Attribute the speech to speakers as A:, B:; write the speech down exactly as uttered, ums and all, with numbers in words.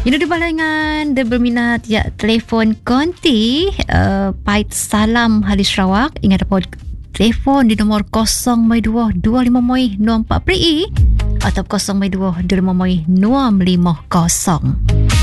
A: Ini ada balangan dia berminat ya telefon konti uh, pait salam Halis Sarawak. Ingat dapat telefon di nombor kosong dua dua lima enam empat pri atau kosong dua dua lima enam lima kosong.